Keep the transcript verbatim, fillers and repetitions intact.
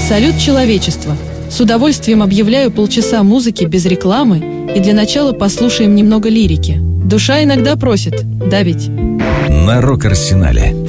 Салют, человечество! С удовольствием объявляю полчаса музыки без рекламы, и для начала послушаем немного лирики. Душа иногда просит, да ведь? На Рок-Арсенале.